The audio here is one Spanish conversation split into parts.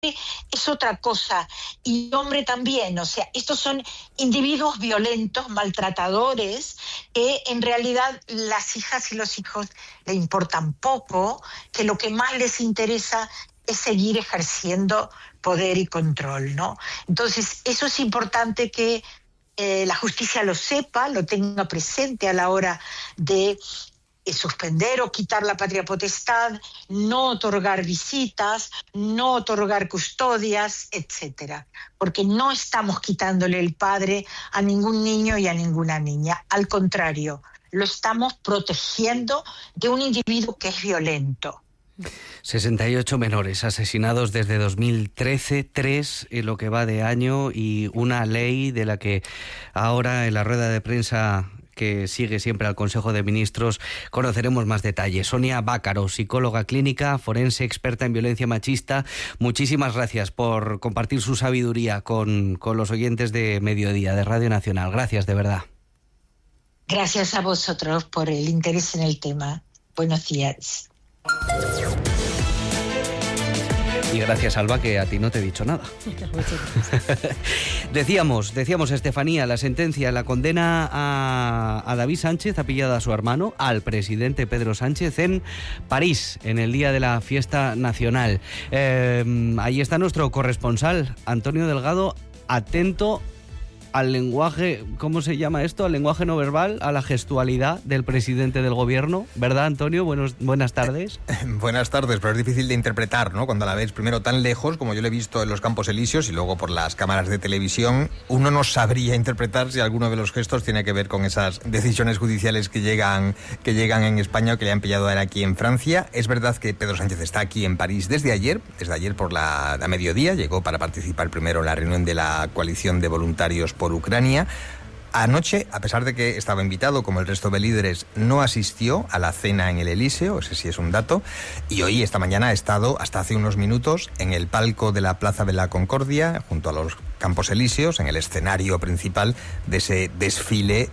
es otra cosa, y el hombre también. O sea, estos son individuos violentos, maltratadores, que en realidad las hijas y los hijos le importan poco, que lo que más les interesa es seguir ejerciendo poder y control, ¿no? Entonces, eso es importante que la justicia lo sepa, lo tenga presente a la hora de suspender o quitar la patria potestad, no otorgar visitas, no otorgar custodias, etcétera, porque no estamos quitándole el padre a ningún niño y a ninguna niña. Al contrario, lo estamos protegiendo de un individuo que es violento. 68 menores asesinados desde 2013, 3 en lo que va de año, y una ley de la que ahora en la rueda de prensa que sigue siempre al Consejo de Ministros conoceremos más detalles. Sonia Bácaro, psicóloga clínica, forense, experta en violencia machista, muchísimas gracias por compartir su sabiduría con los oyentes de Mediodía, de Radio Nacional. Gracias, de verdad. Gracias a vosotros por el interés en el tema. Buenos días. Y gracias, Alba, que a ti no te he dicho nada. Decíamos, Estefanía, la sentencia, la condena a David Sánchez, ha pillado a su hermano, al presidente Pedro Sánchez, en París, en el día de la fiesta nacional. Ahí está nuestro corresponsal, Antonio Delgado, atento al lenguaje, ¿cómo se llama esto? Al lenguaje no verbal, a la gestualidad del presidente del gobierno, ¿verdad, Antonio? Buenas tardes. Buenas tardes, pero es difícil de interpretar, ¿no? Cuando la ves primero tan lejos, como yo lo he visto en los Campos Elíseos, y luego por las cámaras de televisión, uno no sabría interpretar si alguno de los gestos tiene que ver con esas decisiones judiciales que llegan en España o que le han pillado a él aquí en Francia. Es verdad que Pedro Sánchez está aquí en París desde ayer por a mediodía, llegó para participar primero en la reunión de la coalición de voluntarios por Ucrania. Anoche, a pesar de que estaba invitado, como el resto de líderes, no asistió a la cena en el Elíseo, ese sí es un dato, y hoy, esta mañana, ha estado, hasta hace unos minutos, en el palco de la Plaza de la Concordia, junto a los Campos Elíseos, en el escenario principal de ese desfile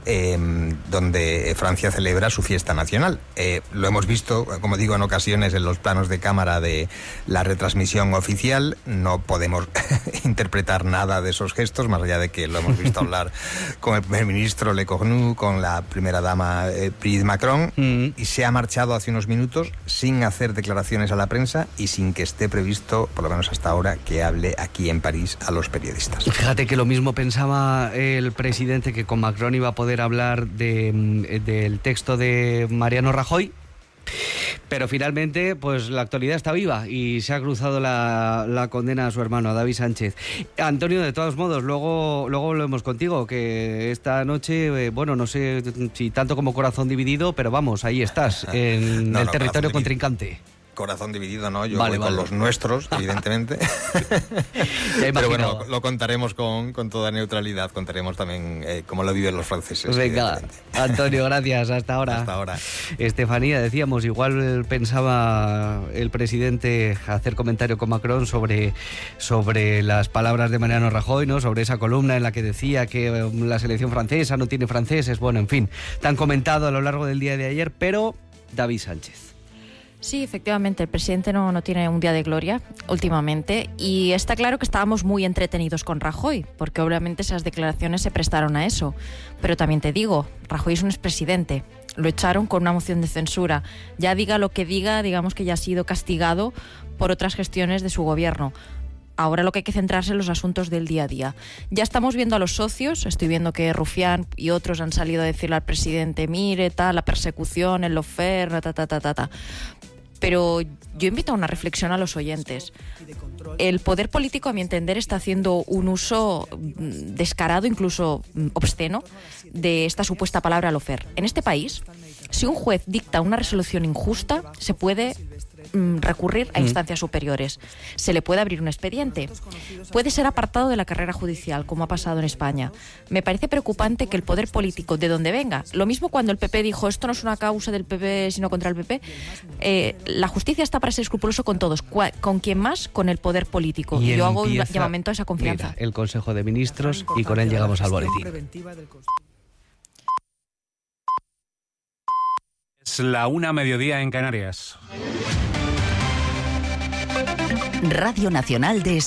donde Francia celebra su fiesta nacional. Lo hemos visto, como digo, en ocasiones en los planos de cámara de la retransmisión oficial. No podemos interpretar nada de esos gestos, más allá de que lo hemos visto hablar con el primer ministro Le Cornu, con la primera dama Brigitte Macron, y se ha marchado hace unos minutos sin hacer declaraciones a la prensa y sin que esté previsto, por lo menos hasta ahora, que hable aquí en París a los periodistas. Fíjate que lo mismo pensaba el presidente, que con Macron iba a poder hablar del texto de Mariano Rajoy, pero finalmente pues la actualidad está viva y se ha cruzado la condena a su hermano, a David Sánchez. Antonio, de todos modos, luego volvemos contigo, que esta noche, no sé si tanto como corazón dividido, pero vamos, ahí estás, en el territorio contrincante. Corazón dividido, ¿no? Yo voy con los nuestros, evidentemente. Pero bueno, lo contaremos con toda neutralidad. Contaremos también cómo lo viven los franceses. Venga, Antonio, gracias. Hasta ahora. Hasta ahora. Estefanía, decíamos, igual pensaba el presidente hacer comentario con Macron sobre las palabras de Mariano Rajoy, ¿no? Sobre esa columna en la que decía que la selección francesa no tiene franceses. Bueno, en fin, tan comentado a lo largo del día de ayer, pero David Sánchez. Sí, efectivamente, el presidente no tiene un día de gloria últimamente, y está claro que estábamos muy entretenidos con Rajoy, porque obviamente esas declaraciones se prestaron a eso. Pero también te digo, Rajoy es un expresidente, lo echaron con una moción de censura. Ya diga lo que diga, digamos que ya ha sido castigado por otras gestiones de su gobierno. Ahora lo que hay que centrarse en los asuntos del día a día. Ya estamos viendo a los socios, estoy viendo que Rufián y otros han salido a decirle al presidente, mire, la persecución, el lawfare, Pero yo invito a una reflexión a los oyentes. El poder político, a mi entender, está haciendo un uso descarado, incluso obsceno, de esta supuesta palabra lawfare. En este país, si un juez dicta una resolución injusta, se puede recurrir a instancias superiores. Se le puede abrir un expediente. Puede ser apartado de la carrera judicial, como ha pasado en España. Me parece preocupante que el poder político, de donde venga, lo mismo cuando el PP dijo esto no es una causa del PP sino contra el PP, la justicia está para ser escrupuloso con todos. ¿Con quién más? Con el poder político. Y yo hago un llamamiento a esa confianza. Mira, el Consejo de Ministros, y con él llegamos al boletín. Es la 1:00 en Canarias. Radio Nacional de España.